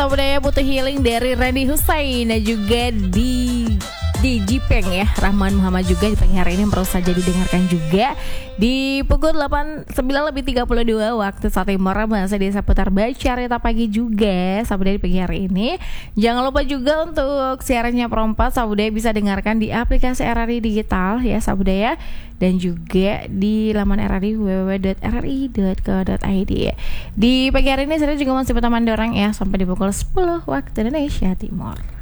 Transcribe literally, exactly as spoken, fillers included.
Budaya butuh healing dari Randy Hussein dan juga di di Jipeng ya, Rahman Muhammad juga di pagi hari ini baru saja didengarkan juga di pukul delapan sembilan lebih tiga puluh dua waktu saat timur. Bahasa desa putar baca cerita pagi juga Sabudaya di pagi hari ini. Jangan lupa juga untuk siarannya perempat Sabudaya bisa dengarkan di aplikasi R R I Digital ya Sabudaya, dan juga di laman R R I w w w dot r r i dot co dot i d. Di pagi hari ini saya juga masih berteman dorang ya sampai di pukul sepuluh waktu Indonesia Timur.